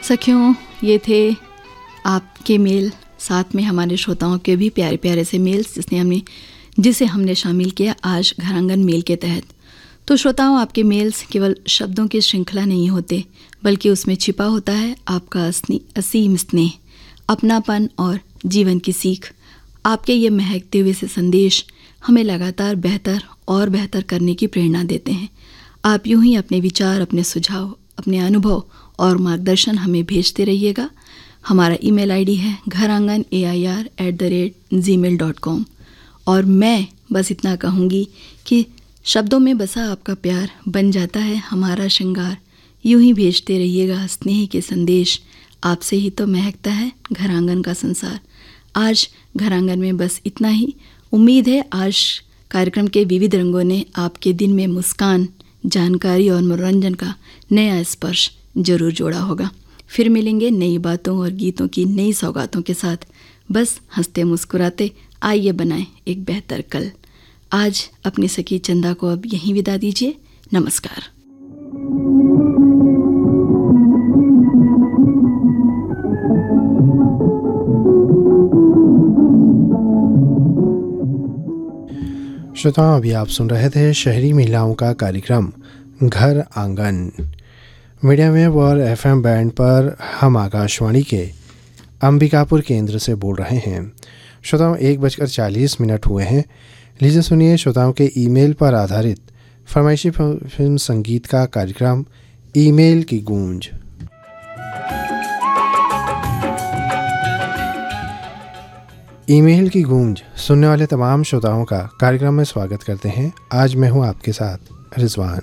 सखियों, ये थे आपके मेल, साथ में हमारे श्रोताओं के भी प्यारे प्यारे से मेल्स जिसे हमने शामिल किया आज घरांगन मेल के तहत। तो श्रोताओं, आपके मेल्स केवल शब्दों की श्रृंखला नहीं होते, बल्कि उसमें छिपा होता है आपका असीम स्नेह, अपनापन और जीवन की सीख। आपके ये महकते हुए से संदेश हमें लगातार बेहतर और बेहतर करने की प्रेरणा देते हैं। आप यूं ही अपने विचार, अपने सुझाव, अपने अनुभव और मार्गदर्शन हमें भेजते रहिएगा। हमारा ईमेल आईडी है घरांगन@gmail.com। और मैं बस इतना कहूँगी कि शब्दों में बसा आपका प्यार बन जाता है हमारा श्रृंगार। यूं ही भेजते रहिएगा स्नेह के संदेश, आपसे ही तो महकता है घरांगन का संसार। आज घरांगन में बस इतना ही। उम्मीद है आज कार्यक्रम के विविध रंगों ने आपके दिन में मुस्कान, जानकारी और मनोरंजन का नया स्पर्श जरूर जोड़ा होगा। फिर मिलेंगे नई बातों और गीतों की नई सौगातों के साथ। बस हंसते मुस्कुराते आइए बनाएं एक बेहतर कल। आज अपनी सखी चंदा को अब यहीं विदा दीजिए। नमस्कार। श्रोताओं, अभी आप सुन रहे थे शहरी महिलाओं का कार्यक्रम घर आंगन। मीडियम वेव और FM बैंड पर हम आकाशवाणी के अंबिकापुर केंद्र से बोल रहे हैं। श्रोताओं, 1:40 हुए हैं। लीजिए सुनिए श्रोताओं के ईमेल पर आधारित फरमाइशी फिल्म संगीत का कार्यक्रम ईमेल की गूंज। ईमेल की गूंज सुनने वाले तमाम श्रोताओं का कार्यक्रम में स्वागत करते हैं। आज मैं हूं आपके साथ रिजवान।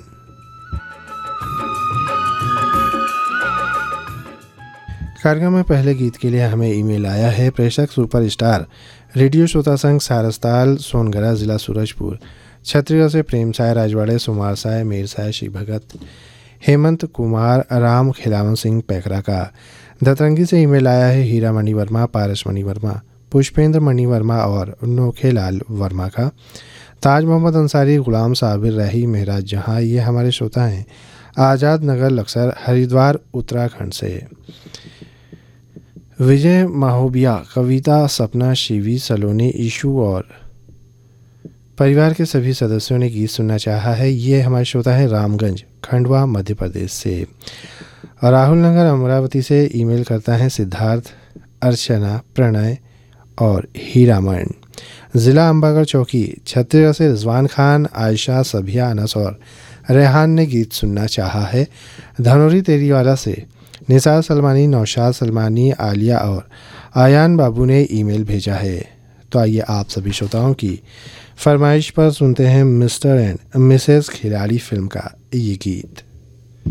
कार्यक्रम में पहले गीत के लिए हमें ईमेल आया है प्रेषक सुपरस्टार रेडियो श्रोता संघ सारसताल सोनगढ़ा जिला सूरजपुर छत्तीसगढ़ से प्रेम साय राजवाड़े सुमार साय मेर साय श्री भगत हेमंत कुमार राम खिलावन सिंह पैकरा का। दतरंगी से ईमेल आया है हीरा मणि वर्मा, पारस मणि वर्मा, पुष्पेंद्र मणि वर्मा और नोखेलाल वर्मा का। ताज मोहम्मद अंसारी, गुलाम साबिर रही, महराज जहां, ये हमारे श्रोता हैं आज़ाद नगर लक्सर हरिद्वार उत्तराखंड से। विजय महोबिया, कविता, सपना, शिवी, सलोनी, ईशू और परिवार के सभी सदस्यों ने गीत सुनना चाहा है। ये हमारे श्रोता है रामगंज खंडवा मध्य प्रदेश से। और राहुल नगर अमरावती से ईमेल करता है सिद्धार्थ, अर्चना, प्रणय और हीरामन। ज़िला अंबागढ़ चौकी छत्तीसगढ़ से रिजवान खान, आयशा, सभिया, अनस और रेहान ने गीत सुनना चाहा है। धनौरी तेरीवाला से निसार सलमानी, नौशाद सलमानी, आलिया और आयान बाबू ने ईमेल भेजा है। तो आइए आप सभी श्रोताओं की फरमाइश पर सुनते हैं मिस्टर एंड मिसेस खिलाड़ी फिल्म का ये गीत।